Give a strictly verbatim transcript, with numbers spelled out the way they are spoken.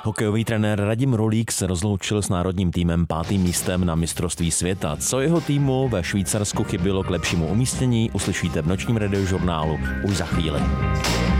Hokejový trenér Radim Rolík se rozloučil s národním týmem pátým místem na mistrovství světa. Co jeho týmu ve Švýcarsku chybělo k lepšímu umístění, uslyšíte v nočním radiožurnálu už za chvíli.